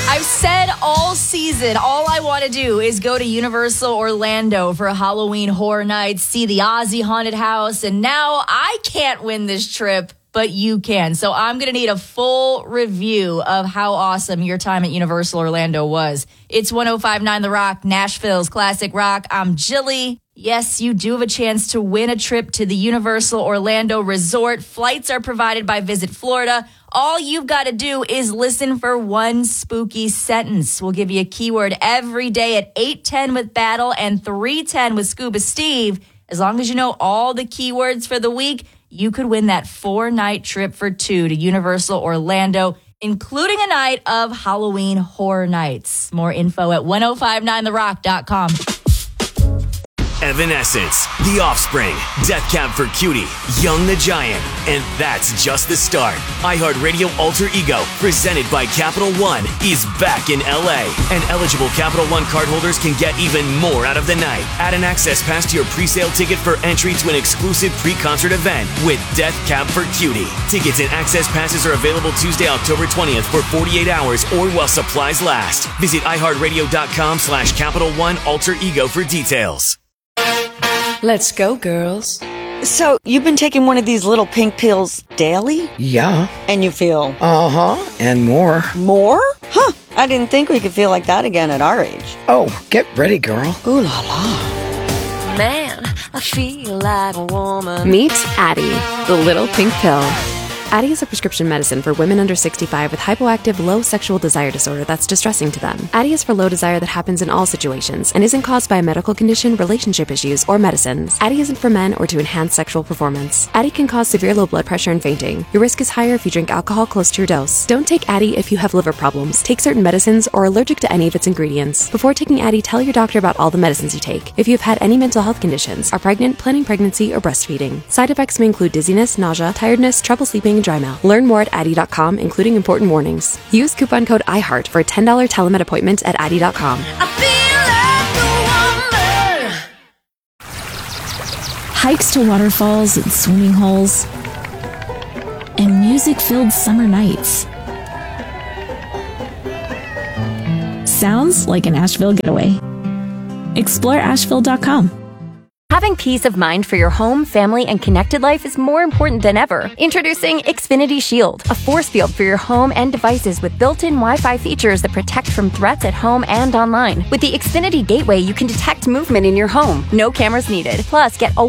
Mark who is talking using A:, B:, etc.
A: I've said all season, all I want to do is go to Universal Orlando for Halloween Horror Nights, see the Ozzy Haunted House, and now I can't win this trip, but you can. So I'm going to need a full review of how awesome your time at Universal Orlando was. It's 105.9 The Rock, Nashville's classic rock. I'm Jilly. Yes, you do have a chance to win a trip to the Universal Orlando Resort. Flights are provided by Visit Florida. All you've got to do is listen for one spooky sentence. We'll give you a keyword every day at 8:10 with Battle and 3:10 with Scuba Steve. As long as you know all the keywords for the week, you could win that 4-night trip for two to Universal Orlando, including a night of Halloween Horror Nights. More info at 1059therock.com.
B: Evanescence, The Offspring, Death Cab for Cutie, Young the Giant, and that's just the start. iHeartRadio Alter Ego, presented by Capital One, is back in LA, and eligible Capital One cardholders can get even more out of the night. Add an access pass to your pre-sale ticket for entry to an exclusive pre-concert event with Death Cab for Cutie. Tickets and access passes are available Tuesday, October 20th for 48 hours or while supplies last. Visit iHeartRadio.com/Capital One Alter Ego for details.
C: Let's go, girls.
D: So, you've been taking one of these little pink pills daily?
C: Yeah.
D: And you feel?
C: Uh-huh. And more.
D: More? Huh. I didn't think we could feel like that again at our age.
C: Oh, get ready, girl.
D: Ooh la la.
E: Man, I feel like a woman.
F: Meet Addyi, the little pink pill. Addyi is a prescription medicine for women under 65 with hypoactive low sexual desire disorder that's distressing to them. Addyi is for low desire that happens in all situations and isn't caused by a medical condition, relationship issues, or medicines. Addyi isn't for men or to enhance sexual performance. Addyi can cause severe low blood pressure and fainting. Your risk is higher if you drink alcohol close to your dose. Don't take Addyi if you have liver problems, take certain medicines, or are allergic to any of its ingredients. Before taking Addyi, tell your doctor about all the medicines you take. If you've had any mental health conditions, are pregnant, planning pregnancy, or breastfeeding. Side effects may include dizziness, nausea, tiredness, trouble sleeping, and dry mouth. Learn more at Addyi.com, including important warnings. Use coupon code IHEART for a $10 telemed appointment at Addyi.com.
E: I feel like a woman.
G: Hikes to waterfalls and swimming holes, and music-filled summer nights. Sounds like an Asheville getaway. Explore Asheville.com.
H: Having peace of mind for your home, family, and connected life is more important than ever. Introducing Xfinity Shield, a force field for your home and devices with built-in Wi-Fi features that protect from threats at home and online. With the Xfinity Gateway, you can detect movement in your home. No cameras needed. Plus, get a